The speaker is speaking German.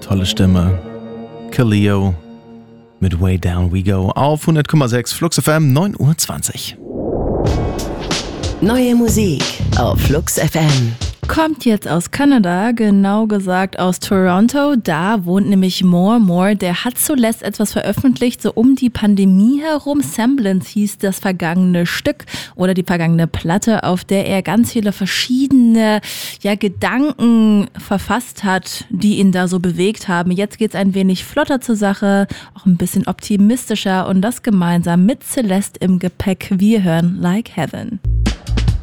Tolle Stimme. Kaleo mit Way Down We Go auf 100,6 Flux FM, 9:20 Uhr. Neue Musik auf Flux FM. Kommt jetzt aus Kanada, genau gesagt aus Toronto. Da wohnt nämlich More. Der hat zuletzt etwas veröffentlicht, so um die Pandemie herum. Semblance hieß das vergangene Stück oder die vergangene Platte, auf der er ganz viele verschiedene Gedanken verfasst hat, die ihn da so bewegt haben. Jetzt geht's ein wenig flotter zur Sache, auch ein bisschen optimistischer und das gemeinsam mit Celeste im Gepäck. Wir hören Like Heaven.